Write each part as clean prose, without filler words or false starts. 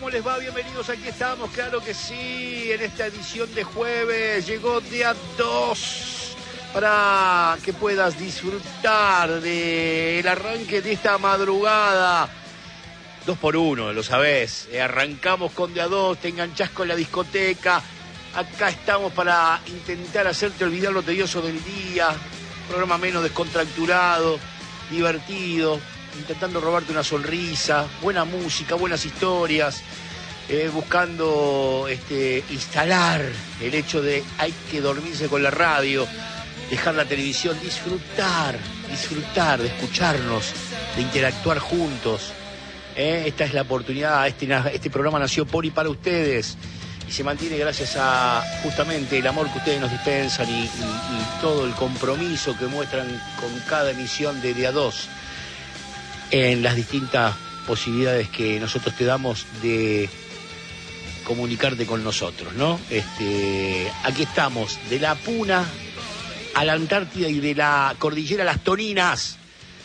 ¿Cómo les va? Bienvenidos, aquí estamos, claro que sí, en esta edición de jueves. Llegó día 2 para que puedas disfrutar del arranque de esta madrugada. 2 por 1, lo sabés. Arrancamos con día 2, te enganchás con la discoteca. Acá estamos para intentar hacerte olvidar lo tedioso del día. Programa menos descontracturado, divertido, intentando robarte una sonrisa, buena música, buenas historias, buscando instalar el hecho de hay que dormirse con la radio, dejar la televisión, disfrutar de escucharnos, de interactuar juntos. Esta es la oportunidad, este programa nació por y para ustedes y se mantiene gracias a justamente el amor que ustedes nos dispensan y todo el compromiso que muestran con cada emisión de día 2 en las distintas posibilidades que nosotros te damos de comunicarte con nosotros, ¿no? Aquí estamos, de la Puna a la Antártida y de la cordillera a las Toninas.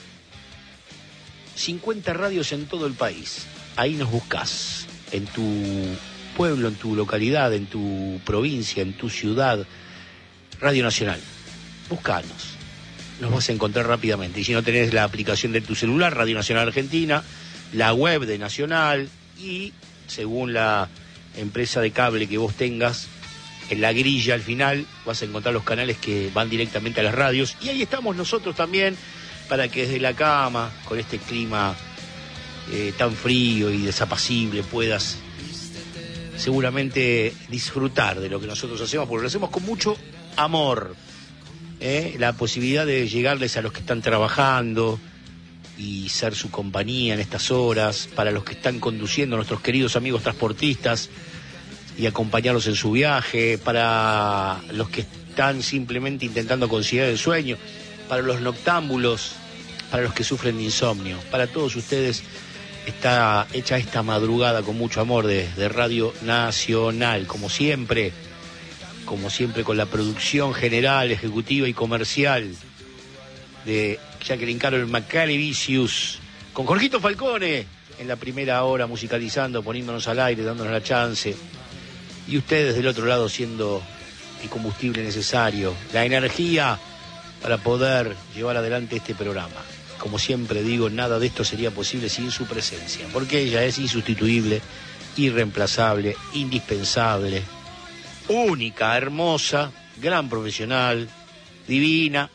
50 radios en todo el país. Ahí nos buscás, en tu pueblo, en tu localidad, en tu provincia, en tu ciudad. Radio Nacional. Buscanos. Nos vas a encontrar rápidamente. Y si no tenés la aplicación de tu celular, Radio Nacional Argentina, la web de Nacional y, según la empresa de cable que vos tengas, en la grilla al final vas a encontrar los canales que van directamente a las radios. Y ahí estamos nosotros también, para que desde la cama, con este clima tan frío y desapacible, puedas seguramente disfrutar de lo que nosotros hacemos, porque lo hacemos con mucho amor. La posibilidad de llegarles a los que están trabajando y ser su compañía en estas horas, para los que están conduciendo, nuestros queridos amigos transportistas, y acompañarlos en su viaje, para los que están simplemente intentando conciliar el sueño, para los noctámbulos, para los que sufren de insomnio. Para todos ustedes está hecha esta madrugada con mucho amor de Radio Nacional, como siempre con la producción general, ejecutiva y comercial de Jacqueline Carol Macalevicius, con Jorgito Falcone en la primera hora musicalizando, poniéndonos al aire, dándonos la chance, y ustedes del otro lado siendo el combustible necesario, la energía para poder llevar adelante este programa. Como siempre digo, nada de esto sería posible sin su presencia, porque ella es insustituible, irreemplazable, indispensable, única, hermosa, gran profesional, divina,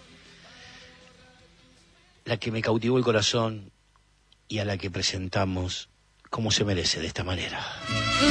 la que me cautivó el corazón y a la que presentamos como se merece, de esta manera.